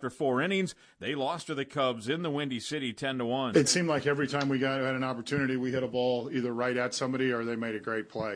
after 4 innings. They lost to the Cubs in the Windy City 10-1. It seemed like every time we had an opportunity, we hit a ball either right at somebody or they made a great play.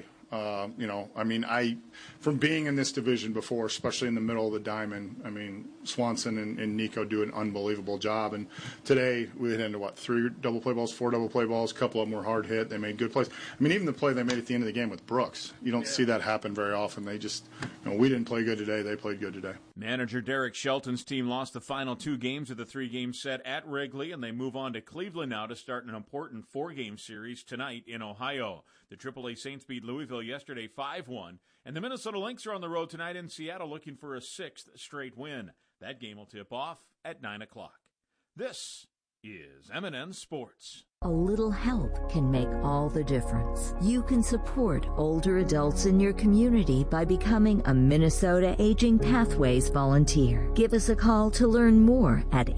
From being in this division before, especially in the middle of the diamond, Swanson and Nico do an unbelievable job. And today we hit into 3 double play balls, 4 double play balls. A couple of them were hard hit. They made good plays. Even the play they made at the end of the game with Brooks, you don't see that happen very often. They just, we didn't play good today. They played good today. Manager Derek Shelton's team lost the final 2 games of the 3-game set at Wrigley, and they move on to Cleveland now to start an important 4-game series tonight in Ohio. The AAA Saints beat Louisville yesterday 5-1, and the Minnesota Lynx are on the road tonight in Seattle looking for a 6th straight win. That game will tip off at 9 o'clock. This is M&N Sports. A little help can make all the difference. You can support older adults in your community by becoming a Minnesota Aging Pathways volunteer. Give us a call to learn more at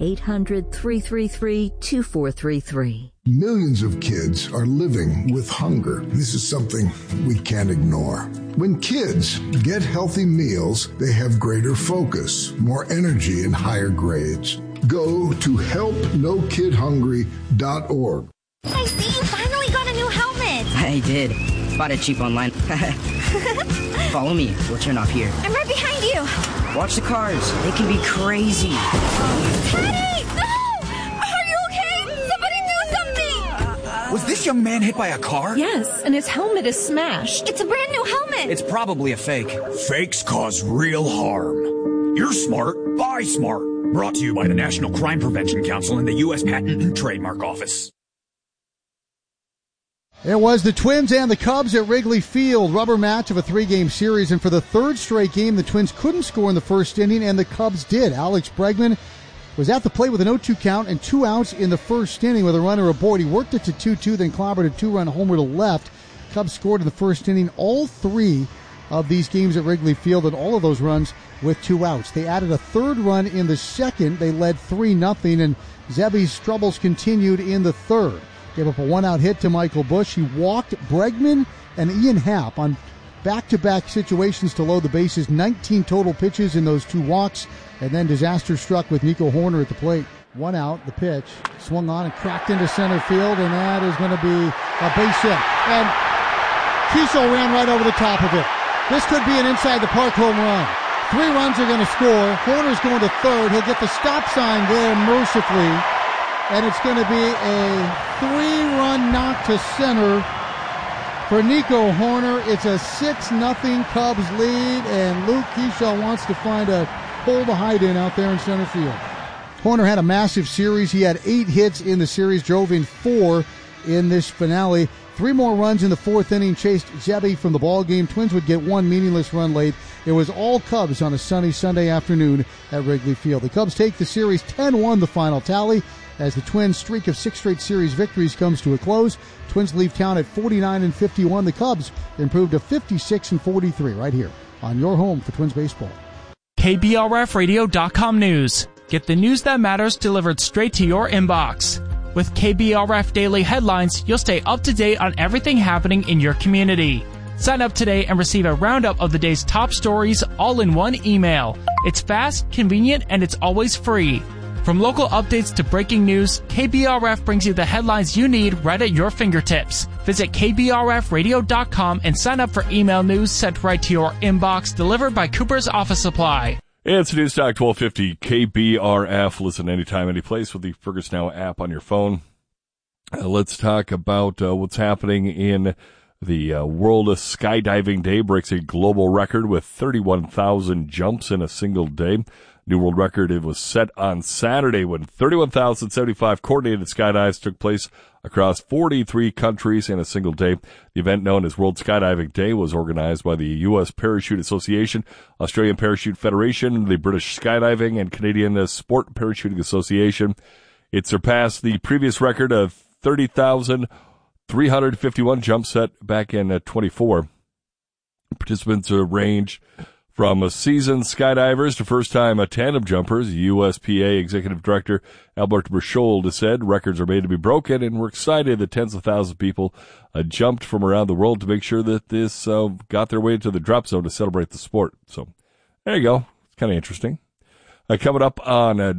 800-333-2433. Millions of kids are living with hunger. This is something we can't ignore. When kids get healthy meals, they have greater focus, more energy, and higher grades. Go to helpnokidhungry.org. I see you finally got a new helmet. I did. Bought it cheap online. Follow me. We'll turn off here. I'm right behind you. Watch the cars. They can be crazy. Teddy! No! Are you okay? Somebody do something! Was this young man hit by a car? Yes, and his helmet is smashed. It's a brand new helmet. It's probably a fake. Fakes cause real harm. You're smart. Buy smart. Brought to you by the National Crime Prevention Council and the U.S. Patent and Trademark Office. It was the Twins and the Cubs at Wrigley Field, rubber match of a 3-game series, and for the 3rd straight game, the Twins couldn't score in the first inning, and the Cubs did. Alex Bregman was at the plate with an 0-2 count and 2 outs in the first inning with a runner aboard. He worked it to 2-2, then clobbered a 2-run homer to left. Cubs scored in the first inning all 3 of these games at Wrigley Field, and all of those runs with 2 outs. They added a 3rd run in the second. They led 3-0, and Zebby's troubles continued in the 3rd. Gave up a 1-out hit to Michael Busch. He walked Bregman and Ian Happ on back-to-back situations to load the bases. 19 total pitches in those 2 walks, and then disaster struck with Nico Hoerner at the plate. 1 out, the pitch, swung on and cracked into center field, and that is going to be a base hit. And Kiesel ran right over the top of it. This could be an inside-the-park home run. 3 runs are going to score. Hoerner's going to 3rd. He'll get the stop sign there mercifully. And it's going to be a 3-run knock to center for Nico Hoerner. It's a 6-0 Cubs lead, and Luke Kiesel wants to find a hole to hide in out there in center field. Hoerner had a massive series. He had 8 hits in the series, drove in 4 in this finale. 3 more runs in the 4th inning chased Zebby from the ballgame. Twins would get 1 meaningless run late. It was all Cubs on a sunny Sunday afternoon at Wrigley Field. The Cubs take the series 10-1, the final tally, as the Twins' streak of 6 straight series victories comes to a close. Twins leave town at 49-51. The Cubs improved to 56-43 right here on your home for Twins baseball. KBRFradio.com news. Get the news that matters delivered straight to your inbox. With KBRF Daily Headlines, you'll stay up to date on everything happening in your community. Sign up today and receive a roundup of the day's top stories all in one email. It's fast, convenient, and it's always free. From local updates to breaking news, KBRF brings you the headlines you need right at your fingertips. Visit KBRFradio.com and sign up for email news sent right to your inbox, delivered by Cooper's Office Supply. It's Newstalk 1250 KBRF. Listen anytime, any place with the Fergus Now app on your phone. Let's talk about what's happening in the World Skydiving Day. Breaks a global record with 31,000 jumps in a single day. New world record, it was set on Saturday when 31,075 coordinated skydives took place across 43 countries in a single day. The event, known as World Skydiving Day, was organized by the U.S. Parachute Association, Australian Parachute Federation, the British Skydiving, and Canadian Sport Parachuting Association. It surpassed the previous record of 30,351 jumps set back in 24. Participants range from seasoned skydivers to first-time tandem jumpers. USPA Executive Director Albert Berchold said records are made to be broken, and we're excited that tens of thousands of people jumped from around the world to make sure that this got their way to the drop zone to celebrate the sport. So there you go. It's kind of interesting. Coming up on